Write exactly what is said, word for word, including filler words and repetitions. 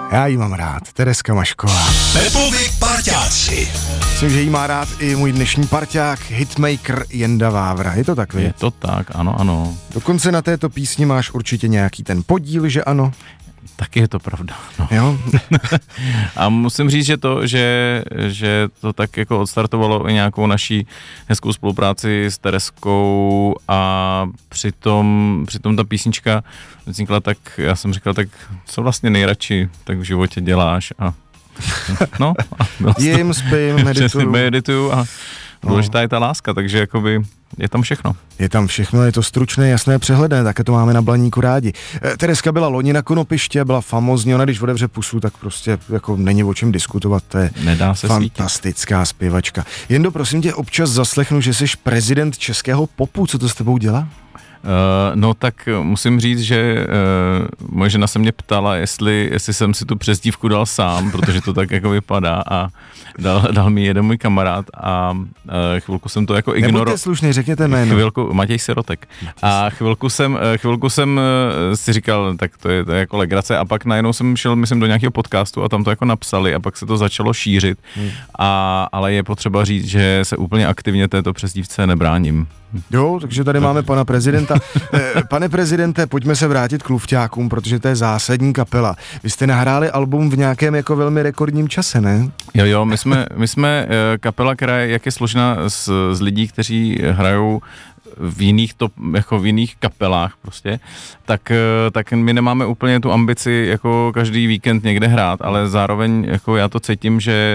Já jí mám rád, Tereska Mašková. Pepovi parťáci. Myslím, že jí má rád i můj dnešní parťák, hitmaker Jenda Vávra. Je to tak, vy? Je to tak, ano, ano. Dokonce na této písni máš určitě nějaký ten podíl, že ano? Taky je to pravda. No. Jo? A musím říct, že to, že, že to tak jako odstartovalo i nějakou naší hezkou spolupráci s Tereskou a přitom, přitom ta písnička vznikla tak, já jsem říkal, tak co vlastně nejradši tak v životě děláš a no. A Jím, spím, medituju. medituju a důležitá je ta láska, takže jakoby je tam všechno. Je tam všechno, je to stručné, jasné, přehledné, také to máme na Blaníku rádi. E, Tereska byla loni na Konopiště, byla famózní, ona když otevře pusu, tak prostě jako není o čem diskutovat, to je Nedá se fantastická svítit. Zpěvačka. Jendo, prosím tě, občas zaslechnu, že jsi prezident českého popu, co to s tebou dělá? Uh, no tak musím říct, že uh, moje žena se mě ptala, jestli, jestli jsem si tu přezdívku dal sám, protože to tak jako vypadá a dal, dal mi jeden můj kamarád a uh, chvilku jsem to jako ignoroval. Nebuďte slušný, řekněte jméno. Chvilku, Matěj Sirotek. A chvilku jsem, chvilku jsem si říkal, tak to je, to je jako legrace a pak najednou jsem šel, myslím, do nějakého podcastu a tam to jako napsali a pak se to začalo šířit, hmm. a, ale je potřeba říct, že se úplně aktivně této přezdívce nebráním. Jo, takže tady máme pana prezidenta. Pane prezidente, pojďme se vrátit k Lufťákům, protože to je zásadní kapela. Vy jste nahráli album v nějakém jako velmi rekordním čase, ne? Jo, jo, my jsme, my jsme kapela, která je, jak je složena z, z lidí, kteří hrajou v jiných, top, jako v jiných kapelách prostě, tak, tak my nemáme úplně tu ambici jako každý víkend někde hrát, ale zároveň jako já to cítím, že